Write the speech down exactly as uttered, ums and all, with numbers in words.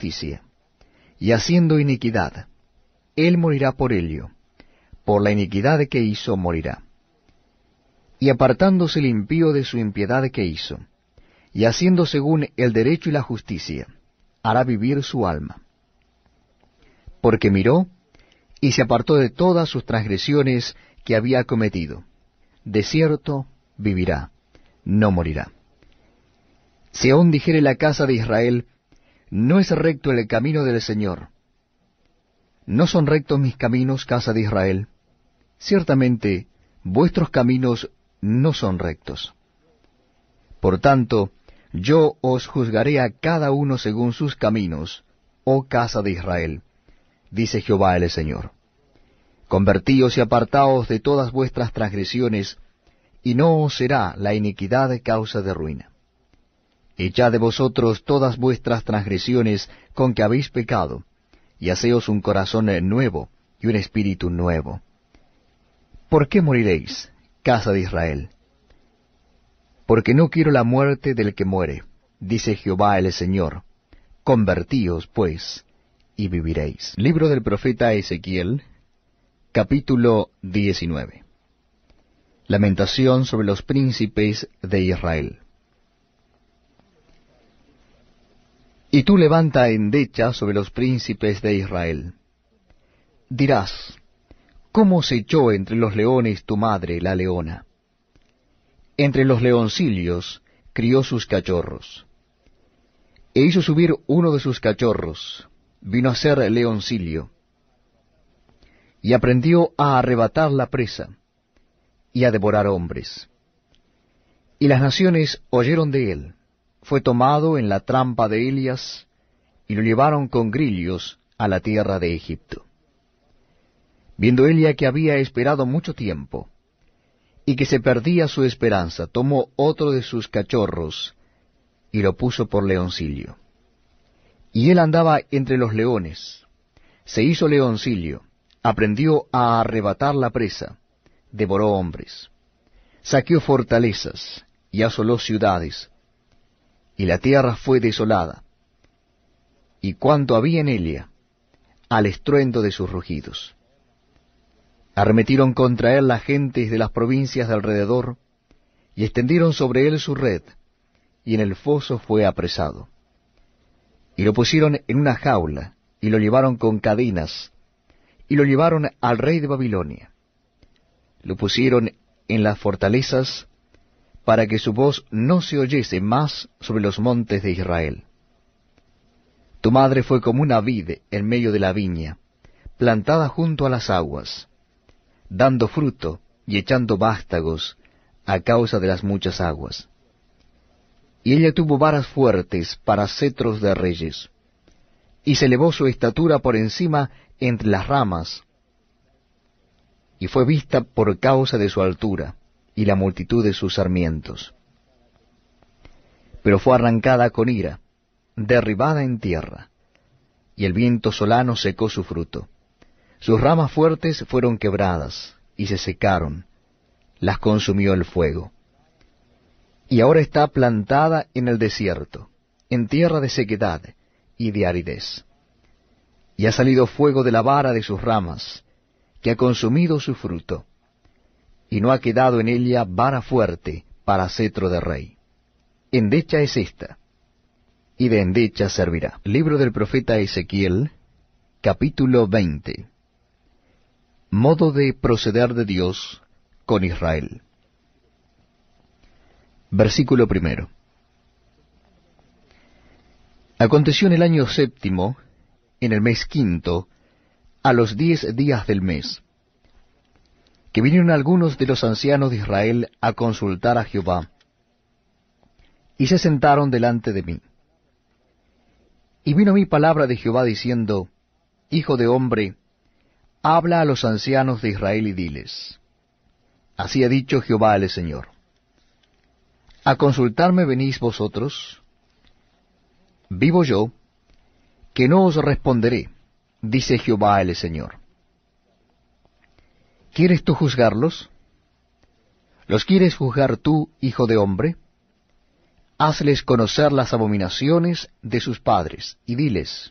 justicia, y haciendo iniquidad, él morirá por ello, por la iniquidad que hizo morirá. Y apartándose el impío de su impiedad que hizo, y haciendo según el derecho y la justicia, hará vivir su alma. Porque miró, y se apartó de todas sus transgresiones que había cometido. De cierto vivirá, no morirá. Si aún dijere la casa de Israel, no es recto el camino del Señor. ¿No son rectos mis caminos, casa de Israel? Ciertamente, vuestros caminos no son rectos. Por tanto, yo os juzgaré a cada uno según sus caminos, oh casa de Israel, dice Jehová el Señor. Convertíos y apartaos de todas vuestras transgresiones, y no os será la iniquidad causa de ruina. Echad de vosotros todas vuestras transgresiones con que habéis pecado, y haceos un corazón nuevo y un espíritu nuevo. ¿Por qué moriréis, casa de Israel? Porque no quiero la muerte del que muere, dice Jehová el Señor. Convertíos, pues, y viviréis. Libro del profeta Ezequiel, capítulo diecinueve. Lamentación sobre los príncipes de Israel. Y tú levanta endecha sobre los príncipes de Israel. Dirás, ¿cómo se echó entre los leones tu madre, la leona? Entre los leoncillos crió sus cachorros. E hizo subir uno de sus cachorros, vino a ser leoncillo, y aprendió a arrebatar la presa, y a devorar hombres. Y las naciones oyeron de él. Fue tomado en la trampa de Elias, y lo llevaron con grillos a la tierra de Egipto. Viendo Elia que había esperado mucho tiempo, y que se perdía su esperanza, tomó otro de sus cachorros, y lo puso por leoncillo. Y él andaba entre los leones, se hizo leoncillo, aprendió a arrebatar la presa, devoró hombres, saqueó fortalezas, y asoló ciudades, y la tierra fue desolada, y cuanto había en ella, al estruendo de sus rugidos. Arremetieron contra él las gentes de las provincias de alrededor, y extendieron sobre él su red, y en el foso fue apresado. Y lo pusieron en una jaula, y lo llevaron con cadenas, y lo llevaron al rey de Babilonia. Lo pusieron en las fortalezas, para que su voz no se oyese más sobre los montes de Israel. Tu madre fue como una vid en medio de la viña, plantada junto a las aguas, dando fruto y echando vástagos a causa de las muchas aguas. Y ella tuvo varas fuertes para cetros de reyes, y se elevó su estatura por encima entre las ramas, y fue vista por causa de su altura, y la multitud de sus sarmientos. Pero fue arrancada con ira, derribada en tierra, y el viento solano secó su fruto. Sus ramas fuertes fueron quebradas, y se secaron, las consumió el fuego. Y ahora está plantada en el desierto, en tierra de sequedad y de aridez. Y ha salido fuego de la vara de sus ramas, que ha consumido su fruto, y no ha quedado en ella vara fuerte para cetro de rey. Endecha es esta, y de endecha servirá. Libro del profeta Ezequiel, capítulo veinte. Modo de proceder de Dios con Israel. Versículo primero. Aconteció en el año séptimo, en el mes quinto, a los diez días del mes, que vinieron algunos de los ancianos de Israel a consultar a Jehová, y se sentaron delante de mí. Y vino a mí palabra de Jehová diciendo, Hijo de hombre, habla a los ancianos de Israel y diles, así ha dicho Jehová el Señor, ¿a consultarme venís vosotros? Vivo yo, que no os responderé, dice Jehová el Señor. ¿Quieres tú juzgarlos? ¿Los quieres juzgar tú, hijo de hombre? Hazles conocer las abominaciones de sus padres, y diles,